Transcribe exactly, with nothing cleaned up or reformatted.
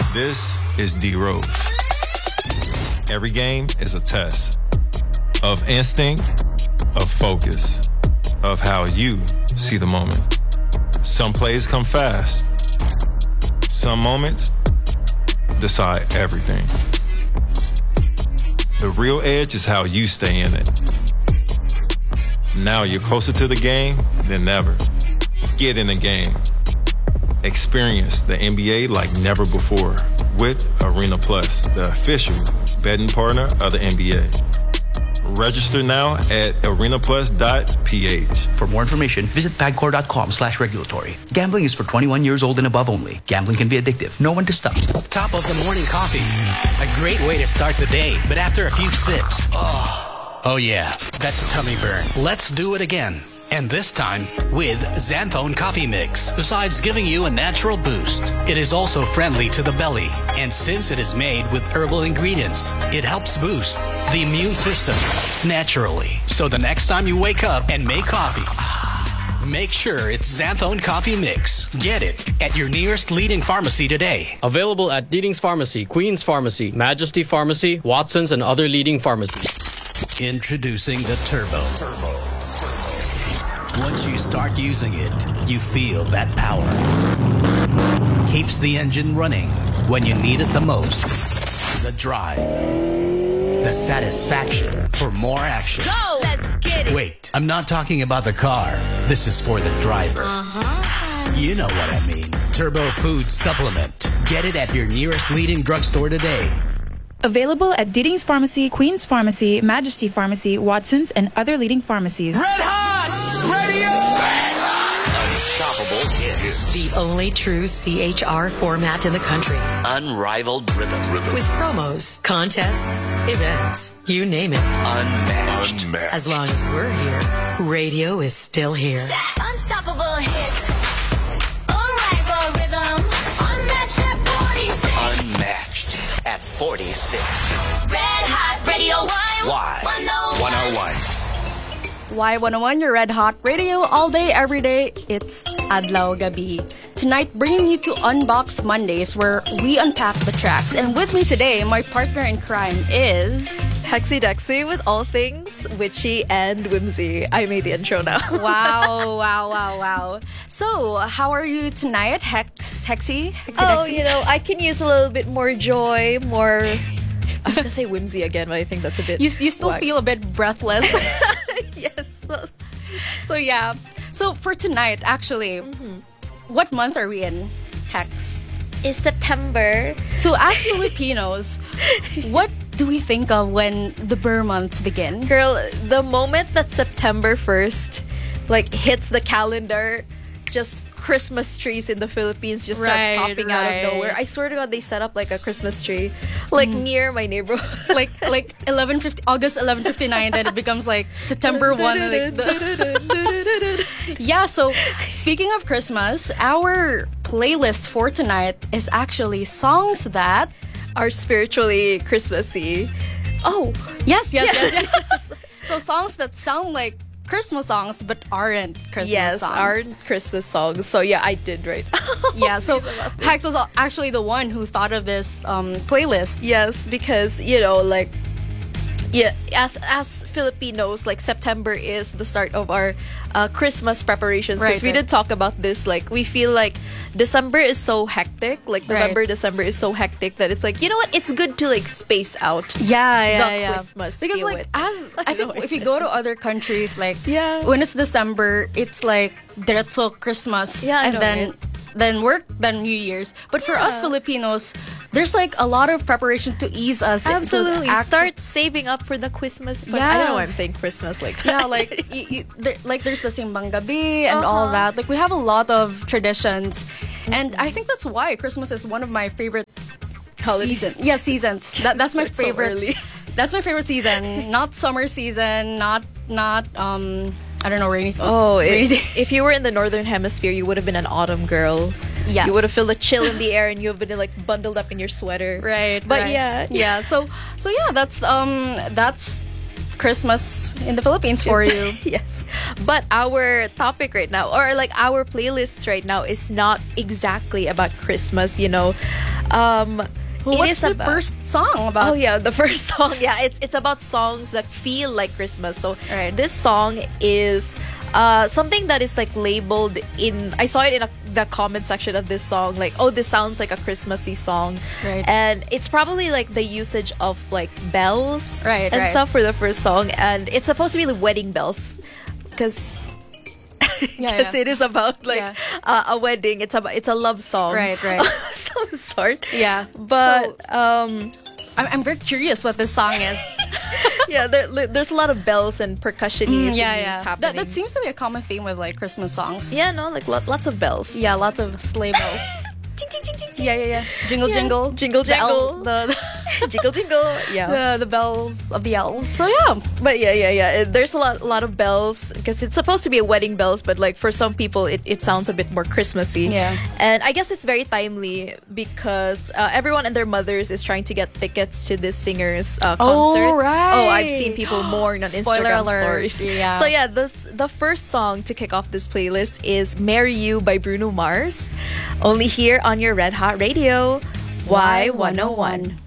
This is D Rose. Every game is a test of instinct, of focus, of how you see the moment. Some plays come fast. Some moments decide everything. The real edge is how you stay in it. Now you're closer to the game than ever. Get in the game. Experience the N B A like never before with Arena Plus, the official betting partner of the N B A. Register now at arena plus dot p h. For more information, visit pagcor.com slash regulatory. Gambling is for twenty-one years old and above only. Gambling can be addictive. Know when to stop. Top of the morning coffee. A great way to start the day, but after a few sips, oh, oh yeah, that's a tummy burn. Let's do it again. And this time with Xanthone Coffee Mix. Besides giving you a natural boost, it is also friendly to the belly. And since it is made with herbal ingredients, it helps boost the immune system naturally. So the next time you wake up and make coffee, make sure it's Xanthone Coffee Mix. Get it at your nearest leading pharmacy today. Available at Deeding's Pharmacy, Queen's Pharmacy, Majesty Pharmacy, Watson's, and other leading pharmacies. Introducing the Turbo. Turbo. Once you start using it, you feel that power. Keeps the engine running when you need it the most. The drive. The satisfaction for more action. Go! Let's get it! Wait, I'm not talking about the car. This is for the driver. Uh-huh. You know what I mean. Turbo Food Supplement. Get it at your nearest leading drugstore today. Available at Deeding's Pharmacy, Queen's Pharmacy, Majesty Pharmacy, Watson's, and other leading pharmacies. Red Hot Radio! Red Hot! Unstoppable hits. The only true C H R format in the country. Unrivaled rhythm. Rhythm. With promos, contests, events, you name it. Unmatched. Unmatched. As long as we're here, radio is still here. Unstoppable hits. Unrivaled rhythm. Unmatched at forty-six. Unmatched at forty-six. Red Hot Radio Y. Y. one oh one. Y one oh one, your Red Hot Radio, all day, every day. It's Adlaw Gabi. Tonight, bringing you to Unbox Mondays, where we unpack the tracks. And with me today, my partner in crime is Hexy Dexy with all things witchy and whimsy. I made the intro now. Wow, wow, wow, wow. So, how are you tonight, Hex, Hexy? Hexy Oh, Dexy? you know, I can use a little bit more joy, more... I was gonna say whimsy again, but I think that's a bit... You, you still whack. feel a bit breathless. Yes. So, yeah. So, for tonight, actually, mm-hmm. what month are we in, Hex? It's September. So, as Filipinos, what do we think of when the Burr months begin? Girl, the moment that September first like hits the calendar, just Christmas trees in the Philippines just start Right, popping right. out of nowhere. I swear to God, they set up like a Christmas tree like Mm. near my neighborhood. like like eleven fifty August eleven fifty-nine, then it becomes like September first. Like the yeah, so speaking of Christmas, our playlist for tonight is actually songs that are spiritually Christmassy. Oh, yes, yes, yes, yes. So songs that sound like Christmas songs but aren't Christmas yes, songs. aren't Christmas songs. So yeah, I did right. Yeah, so Hex was actually the one who thought of this um, playlist. Yes, because you know, like, yeah, as as Filipinos, like September is the start of our uh, Christmas preparations. Because Right, we right. did talk about this. Like, we feel like December is so hectic. Like Right. November, December is so hectic that it's like, you know what? It's good to like space out. Yeah, yeah, the yeah. Christmas because feel like it. as I I think know what if I you said. go to other countries, like Yeah. when it's December, it's like diretso Christmas, Yeah, I and know, then right? then work, then New Year's. But for us Yeah. Filipinos, there's like a lot of preparation to ease us. into Absolutely. actu- Start saving up for the Christmas. But I Yeah. don't know why I'm saying Christmas like that. Yeah, like you, you, there, like there's the Simbang Gabi and all Uh-huh. that. Like we have a lot of traditions, and I think that's why Christmas is one of my favorite Holidays. seasons. Yeah, seasons. That, that's my Starts so favorite. early. That's my favorite season. Not summer season. Not not um. I don't know, rainy season. Oh, rainy it, season. if you were in the northern hemisphere, you would have been an autumn girl. Yes. You would have felt the chill in the air, and you have been like bundled up in your sweater. Right. But right. yeah, yeah. So so yeah, that's um that's Christmas in the Philippines for you. Yes. But our topic right now, or like our playlists right now, is not exactly about Christmas, you know. Um, Well, it what's is the about- first song about? Oh yeah, the first song. Yeah, it's it's about songs that feel like Christmas. So Right. this song is uh, something that is like labeled in. I saw it in a, the comment section of this song. Like, oh, this sounds like a Christmassy song, Right. and it's probably like the usage of like bells Right, and right. stuff for the first song, and it's supposed to be like wedding bells, because. Yeah, Because yeah. it is about like Yeah. uh, a wedding. It's about it's a love song, Right, right. of some sort. Yeah. But So- um, I'm, I'm very curious what this song is. yeah, there, li- there's a lot of bells and percussion Mm, things yeah, yeah. That, happening. that seems to be a common theme with like Christmas songs. yeah, no, like lo- lots of bells. Yeah, lots of sleigh bells. Yeah, yeah, yeah. Jingle, Yeah. jingle, Jingle, The el- jangle. the, jingle, jingle. Yeah, the the bells of the elves. So yeah, but yeah, yeah, yeah. It- There's a lot, lot of bells because it's supposed to be a wedding bells, but like for some people, it, it sounds a bit more Christmassy. Yeah. and I guess it's very timely because uh, everyone and their mothers is trying to get tickets to this singer's uh, concert. right. Oh, I've seen people mourn on Spoiler Instagram alert. stories. Yeah. So yeah, this the first song to kick off this playlist is "Marry You" by Bruno Mars, only here on your Red Hot Radio, Y one oh one.